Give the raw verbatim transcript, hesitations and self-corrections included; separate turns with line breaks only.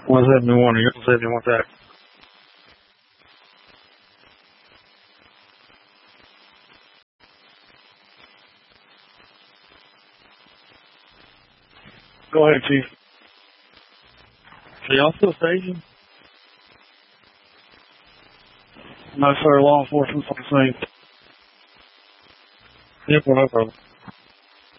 one seventy-one, you're seventy-one back. Go ahead, Chief. So y'all still staging? No, sir. Law enforcement's on the scene. Yep, no problem.